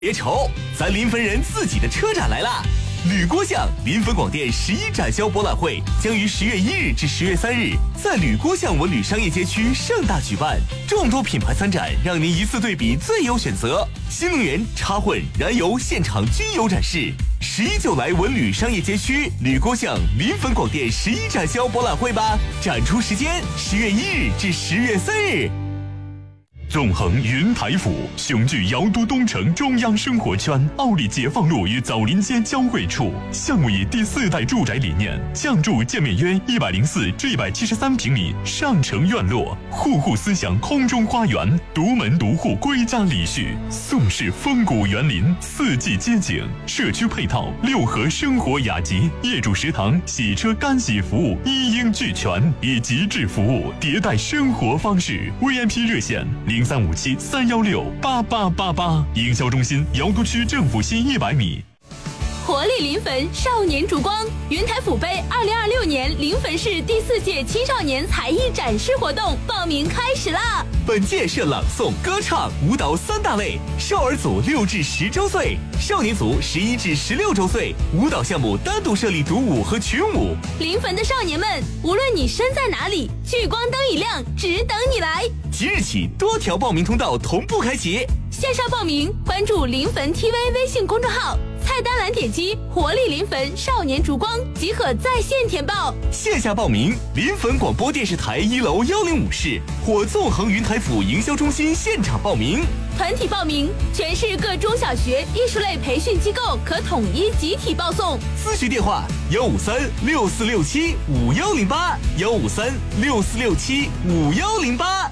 别愁，咱临汾人自己的车展来啦！吕郭巷临汾广电11展销博览会将于10月1日至10月3日在吕郭巷文旅商业街区盛大举办，众多品牌参展，让您一次对比最有选择。新能源、插混、燃油现场均有展示。11就来文旅商业街区吕郭巷临汾广电11展销博览会吧！展出时间10月1日至10月3日。 纵横云台府，雄踞瑶都东城中央生活圈，奥里解放路与枣林街交汇处。项目以第4代住宅理念，降筑建面约104至173平米上城院落，户户思想空中花园，独门独户归家礼序，宋式风骨园林，四季街景，社区配套6合生活雅集，业主食堂、洗车干洗服务一应俱全，以极致服务迭代生活方式。VIP 热线0357-316-8888，营销中心瑶都区政府西100米。 活力临汾少年烛光云台府杯2026年临汾市第4届青少年才艺展示活动报名开始啦！ 本届设朗诵、歌唱、舞蹈3大类，少儿组6至10周岁，少年组11至16周岁。舞蹈项目单独设立独舞和群舞。 临汾的少年们，无论你身在哪里，聚光灯一亮，只等你来。 即日起，多条报名通道同步开启。 线上报名，关注临汾 TV 微信公众号，菜单栏点击活力临汾少年烛光即可在线填报。 线下报名，临汾广播电视台1楼105室或纵横云台府营销中心现场报名。 团体报名，全市各中小学艺术类培训机构可统一集体报送。 咨询电话153-6467-5108，153-6467-5108。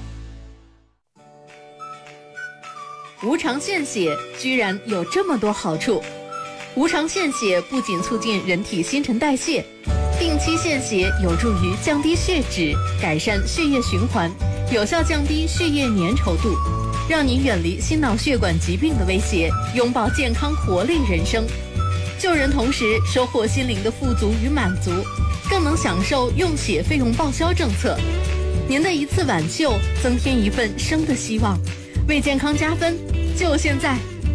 无偿献血居然有这么多好处。无偿献血不仅促进人体新陈代谢，定期献血有助于降低血脂，改善血液循环，有效降低血液粘稠度，让你远离心脑血管疾病的威胁，拥抱健康活力人生。救人同时收获心灵的富足与满足，更能享受用血费用报销政策。您的一次挽救，增添一份生的希望，为健康加分，就现在！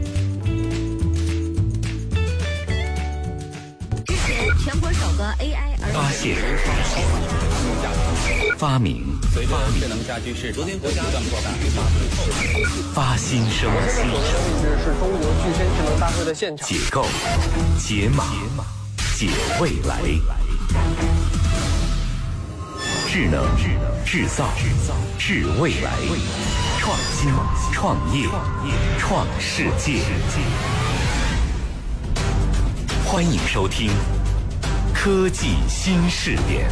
支持全国首个 AI 发现、发明、 智能家居是昨天国家发新生、 是中国具身智能大会的现场。 解构、解码、解未来。智能、制造、治未来。创新、创业、创世界。欢迎收听科技新视点。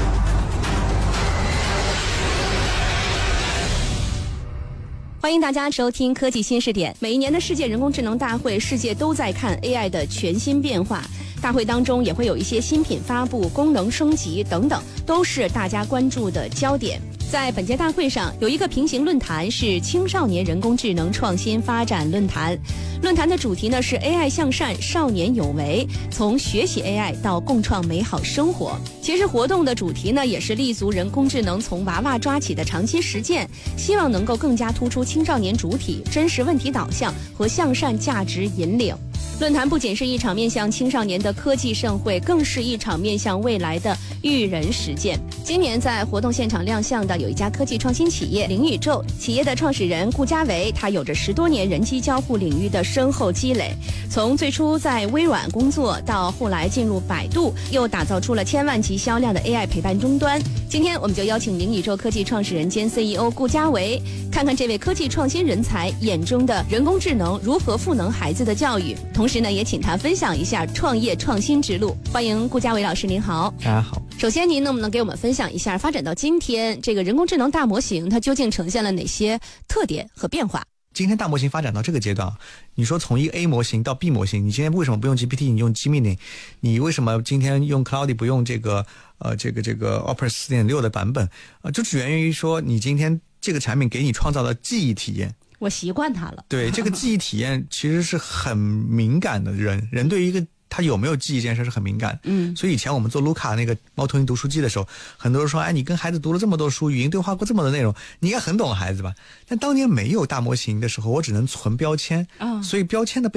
欢迎大家收听科技新视点。每一年的世界人工智能大会，世界都在看 AI 的全新变化。大会当中也会有一些新品发布、功能升级等等，都是大家关注的焦点。在本届大会上，有一个平行论坛是青少年人工智能创新发展论坛。论坛的主题呢是 AI 向善，少年有为，从学习 AI 到共创美好生活。其实活动的主题呢也是立足人工智能从娃娃抓起的长期实践，希望能够更加突出青少年主体、真实问题导向和向善价值引领。论坛不仅是一场面向青少年的科技盛会，更是一场面向未来的育人实践。今年在活动现场亮相的有一家科技创新企业灵宇宙，企业的创始人顾家维，他有着10多年人机交互领域的深厚积累，从最初在微软工作，到后来进入百度，又打造出了1000万级销量的 AI 陪伴终端。今天我们就邀请灵宇宙科技创始人兼 CEO 顾家维，看看这位科技创新人才眼中的人工智能如何赋能孩子的教育，同时呢也请他分享一下创业创新之路。欢迎顾家维老师，您好。 大家好。 首先您能不能给我们分享一下发展到今天这个人工智能大模型它究竟呈现了哪些特点和变化？ 今天大模型发展到这个阶段，你说从一个 A 模型到 B 模型，你今天为什么不用 GPT， 你用 Gemini？ 你为什么今天用 Cloudy 不用这个 Opera 4.6 的版本？就只源于说你今天这个产品给你创造的记忆体验。 我习惯它了。 对，这个记忆体验其实是很敏感的，人对于一个他有没有记忆这件事是很敏感。所以以前我们做卢卡那个猫头鹰读书机的时候，很多人说，哎，你跟孩子读了这么多书，语音对话过这么多内容，你应该很懂孩子吧？但当年没有大模型的时候，我只能存标签，所以标签的